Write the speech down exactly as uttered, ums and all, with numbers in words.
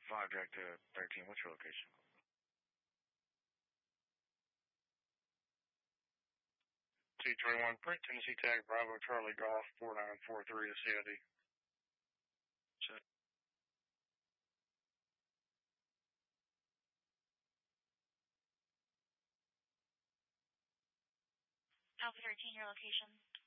five, Jack to thirteen. What's your location? T twenty-one, print Tennessee tag Bravo Charlie Golf four nine four three to C O D. Check. Alpha thirteen, your location.